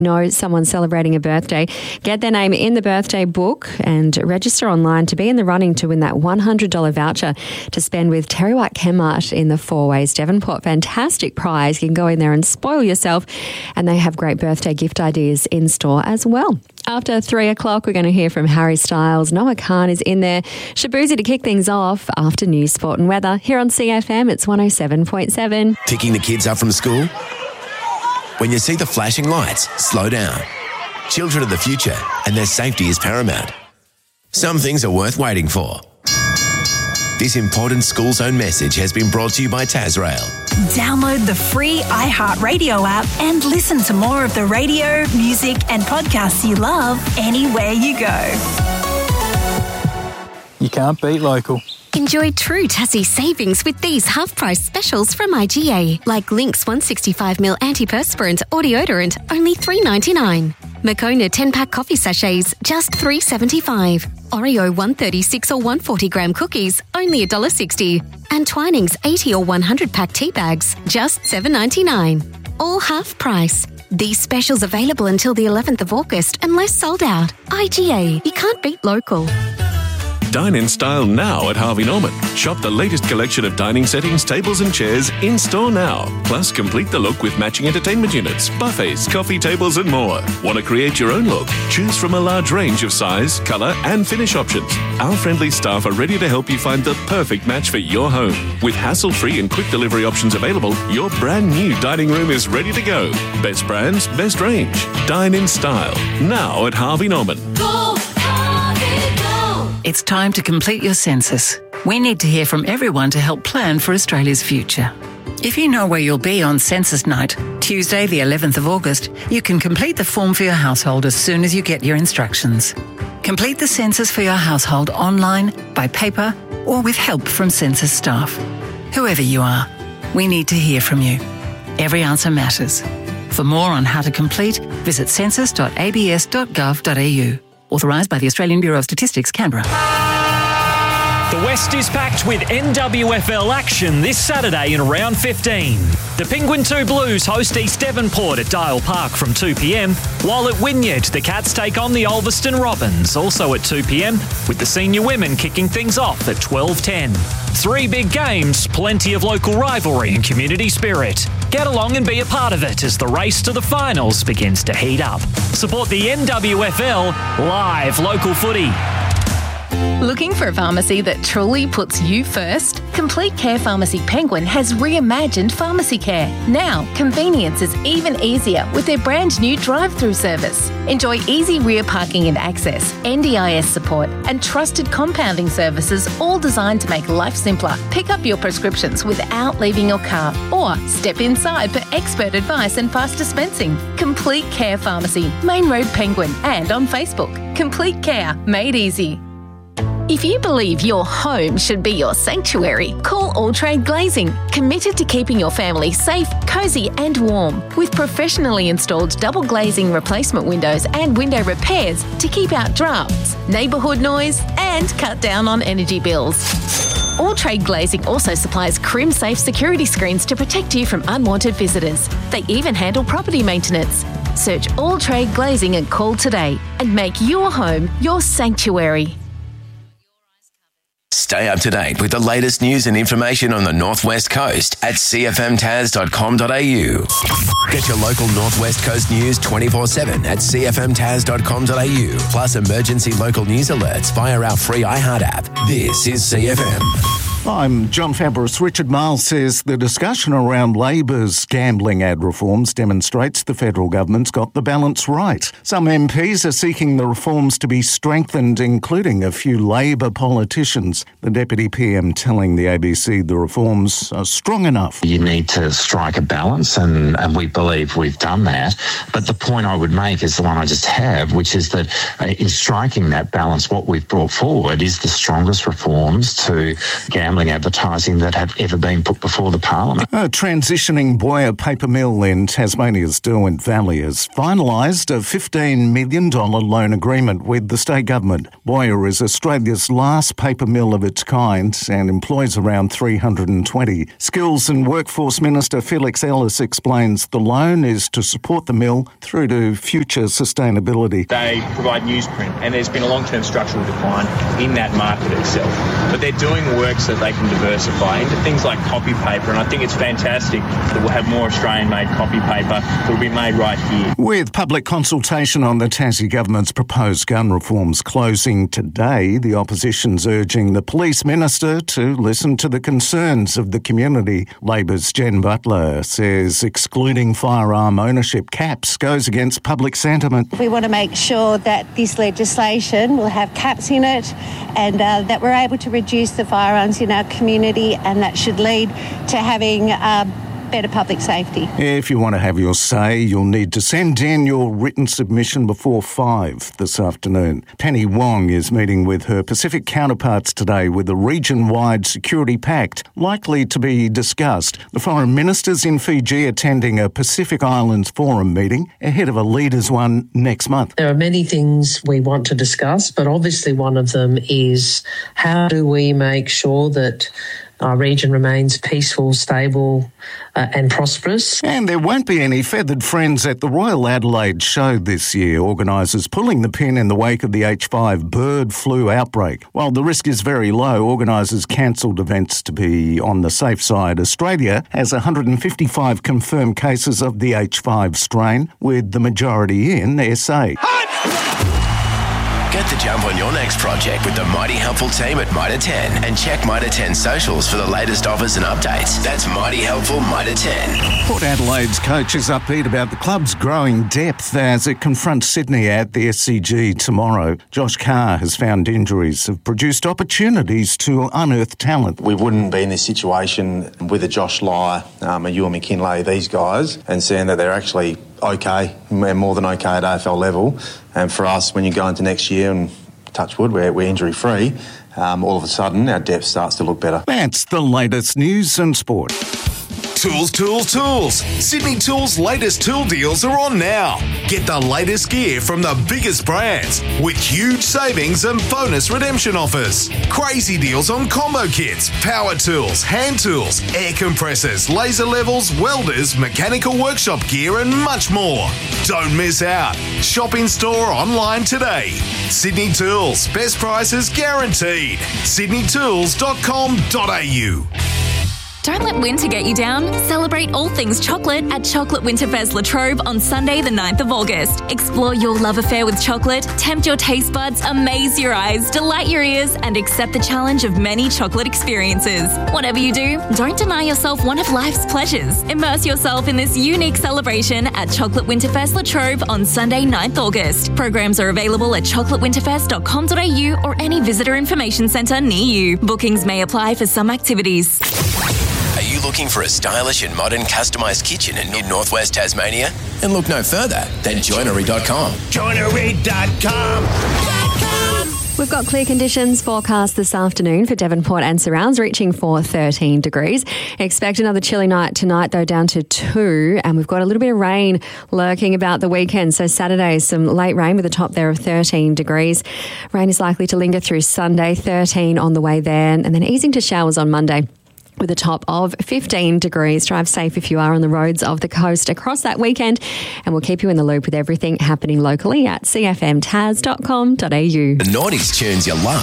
know someone celebrating a birthday, get their name in the birthday book and register online to be in the running to win that $100 voucher to spend with Terry White Chemmart in the Four Ways Devonport. Fantastic prize. You can go in there and spoil yourself, and they have great birthday gift ideas in store as well. After 3 o'clock, we're going to hear from Harry Styles. Noah Khan is in there. Shabuzi to kick things off after news, sport and weather. Here on CFM, it's 107.7. Picking the kids up from school? When you see the flashing lights, slow down. Children are the future, and their safety is paramount. Some things are worth waiting for. This important school zone message has been brought to you by Tasrail. Download the free iHeartRadio app and listen to more of the radio, music and podcasts you love anywhere you go. You can't beat local. Enjoy true Tassie savings with these half-price specials from IGA, like Lynx 165ml antiperspirant or deodorant, only $3.99. Moccona 10-pack coffee sachets, just $3.75. Oreo 136 or 140-gram cookies, only $1.60. And Twinings 80 or 100-pack tea bags, just $7.99. All half price. These specials available until the 11th of August unless sold out. IGA, you can't beat local. Dine in style now at Harvey Norman. Shop the latest collection of dining settings, tables and chairs in store now. Plus, complete the look with matching entertainment units, buffets, coffee tables and more. Want to create your own look? Choose from a large range of size, colour and finish options. Our friendly staff are ready to help you find the perfect match for your home. With hassle-free and quick delivery options available, your brand new dining room is ready to go. Best brands, best range. Dine in style now at Harvey Norman. Go, Harvey, go. It's time to complete your census. We need to hear from everyone to help plan for Australia's future. If you know where you'll be on census night, Tuesday the 11th of August, you can complete the form for your household as soon as you get your instructions. Complete the census for your household online, by paper, or with help from census staff. Whoever you are, we need to hear from you. Every answer matters. For more on how to complete, visit census.abs.gov.au. Authorised by the Australian Bureau of Statistics, Canberra. The West is packed with NWFL action this Saturday in round 15. The Penguin 2 Blues host East Devonport at Dale Park from 2pm, while at Wynyard the Cats take on the Ulverston Robins, also at 2pm, with the senior women kicking things off at 12:10. 3 big games, plenty of local rivalry and community spirit. Get along and be a part of it as the race to the finals begins to heat up. Support the NWFL, live local footy. Looking for a pharmacy that truly puts you first? Complete Care Pharmacy Penguin has reimagined pharmacy care. Now, convenience is even easier with their brand new drive-through service. Enjoy easy rear parking and access, NDIS support, and trusted compounding services, all designed to make life simpler. Pick up your prescriptions without leaving your car, or step inside for expert advice and fast dispensing. Complete Care Pharmacy, Main Road Penguin, and on Facebook. Complete Care, made easy. If you believe your home should be your sanctuary, call All Trade Glazing, committed to keeping your family safe, cosy and warm, with professionally installed double glazing replacement windows and window repairs to keep out drafts, neighbourhood noise and cut down on energy bills. All Trade Glazing also supplies Crim-safe security screens to protect you from unwanted visitors. They even handle property maintenance. Search All Trade Glazing and call today and make your home your sanctuary. Stay up to date with the latest news and information on the Northwest Coast at cfmtas.com.au. Get your local Northwest Coast news 24/7 at cfmtas.com.au. Plus emergency local news alerts via our free iHeart app. This is CFM. I'm John Fabris. Richard Miles says the discussion around Labor's gambling ad reforms demonstrates the federal government's got the balance right. Some MPs are seeking the reforms to be strengthened, including a few Labor politicians. The Deputy PM telling the ABC the reforms are strong enough. You need to strike a balance, and we believe we've done that. But the point I would make is the one I just have, which is that in striking that balance, what we've brought forward is the strongest reforms to gambling gambling advertising that have ever been put before the Parliament. A transitioning Boyer paper mill in Tasmania's Derwent Valley has finalised a $15 million loan agreement with the state government. Boyer is Australia's last paper mill of its kind and employs around 320. Skills and Workforce Minister Felix Ellis explains the loan is to support the mill through to future sustainability. They provide newsprint, and there's been a long-term structural decline in that market itself. But they're doing work so that they can diversify into things like copy paper, and I think it's fantastic that we'll have more Australian-made copy paper that will be made right here. With public consultation on the Tassie government's proposed gun reforms closing today, the opposition's urging the police minister to listen to the concerns of the community. Labor's Jen Butler says excluding firearm ownership caps goes against public sentiment. We want to make sure that this legislation will have caps in it and that we're able to reduce the firearms in our community, and that should lead to having better public safety. If you want to have your say, you'll need to send in your written submission before 5 this afternoon. Penny Wong is meeting with her Pacific counterparts today with a region-wide security pact likely to be discussed. The foreign ministers in Fiji attending a Pacific Islands Forum meeting ahead of a leaders' one next month. There are many things we want to discuss, but obviously one of them is how do we make sure that our region remains peaceful, stable and prosperous. And there won't be any feathered friends at the Royal Adelaide Show this year, organisers pulling the pin in the wake of the H5 bird flu outbreak. While the risk is very low, organisers cancelled events to be on the safe side. Australia has 155 confirmed cases of the H5 strain, with the majority in SA. Get the jump on your next project with the Mighty Helpful team at Mitre 10 and check Mitre 10 socials for the latest offers and updates. That's Mighty Helpful Mitre 10. Port Adelaide's coach is upbeat about the club's growing depth as it confronts Sydney at the SCG tomorrow. Josh Carr has found injuries have produced opportunities to unearth talent. We wouldn't be in this situation with a Josh Lye, a Ewan McKinlay, these guys, and seeing that they're actually okay, more than okay at AFL level. And for us, when you go into next year and touch wood, we're injury-free, all of a sudden our depth starts to look better. That's the latest news and sport. Tools, tools, tools. Sydney Tools' latest tool deals are on now. Get the latest gear from the biggest brands with huge savings and bonus redemption offers. Crazy deals on combo kits, power tools, hand tools, air compressors, laser levels, welders, mechanical workshop gear and much more. Don't miss out. Shop in store or online today. Sydney Tools. Best prices guaranteed. sydneytools.com.au. Don't let winter get you down. Celebrate all things chocolate at Chocolate Winterfest La Trobe on Sunday the 9th of August. Explore your love affair with chocolate, tempt your taste buds, amaze your eyes, delight your ears, and accept the challenge of many chocolate experiences. Whatever you do, don't deny yourself one of life's pleasures. Immerse yourself in this unique celebration at Chocolate Winterfest La Trobe on Sunday 9th August. Programs are available at chocolatewinterfest.com.au or any visitor information centre near you. Bookings may apply for some activities. Are you looking for a stylish and modern customised kitchen in northwest Tasmania? And look no further than joinery.com. Joinery.com. We've got clear conditions forecast this afternoon for Devonport and surrounds, reaching for 13 degrees. Expect another chilly night tonight, though, down to 2. And we've got a little bit of rain lurking about the weekend. So Saturday, some late rain with a top there of 13 degrees. Rain is likely to linger through Sunday, 13 on the way there, and then easing to showers on Monday, with a top of 15 degrees. Drive safe if you are on the roads of the coast across that weekend, and we'll keep you in the loop with everything happening locally at cfmtas.com.au. The Naughties tunes you love.